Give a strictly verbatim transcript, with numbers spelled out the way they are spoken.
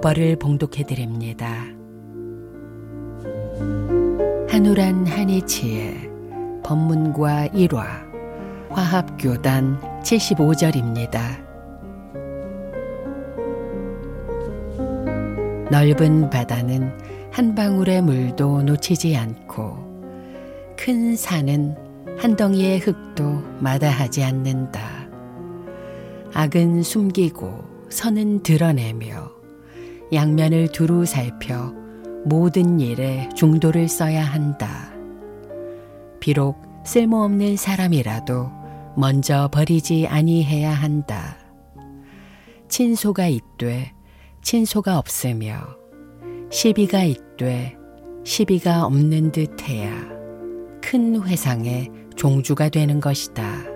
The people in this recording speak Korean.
여벌을 봉독해드립니다. 한우란 한이치의 법문과 일화 화합교단 칠십오 절입니다. 넓은 바다는 한 방울의 물도 놓치지 않고 큰 산은 한 덩이의 흙도 마다하지 않는다. 악은 숨기고 선은 드러내며 양면을 두루 살펴 모든 일에 중도를 써야 한다. 비록 쓸모없는 사람이라도 먼저 버리지 아니해야 한다. 친소가 있되 친소가 없으며 시비가 있되 시비가 없는 듯해야 큰 회상의 종주가 되는 것이다.